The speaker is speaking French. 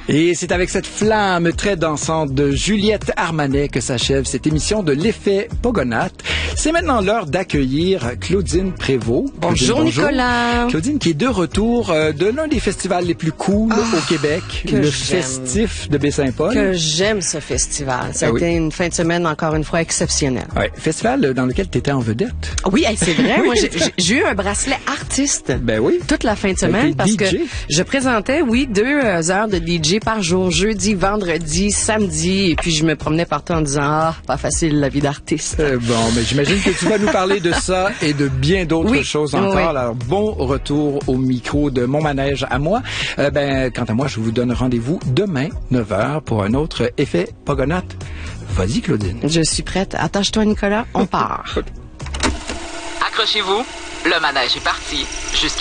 Et c'est avec cette flamme très dansante de Juliette Armanet que s'achève cette émission de l'effet Pogonates. C'est maintenant l'heure d'accueillir Claudine Prévost. Bonjour, Nicolas. Claudine qui est de retour de l'un des festivals les plus cool au Québec, le Festif de Baie-Saint-Paul. Que j'aime ce festival. Ça a été une fin de semaine encore une fois exceptionnelle. Oui, festival dans lequel tu étais en vedette. Oui, c'est vrai. Moi, j'ai eu un bracelet artiste toute la fin de semaine parce que je présentais, 2 heures de DJ par jour, jeudi, vendredi, samedi, et puis je me promenais partout en disant « pas facile la vie d'artiste ». Mais j'imagine que tu vas nous parler de ça et de bien d'autres choses encore. Oui. Alors, bon retour au micro de mon manège à moi. Quant à moi, je vous donne rendez-vous demain, 9h, pour un autre effet Pogonates. Vas-y, Claudine. Je suis prête. Attache-toi, Nicolas. On part. Accrochez-vous. Le manège est parti. Jusqu'à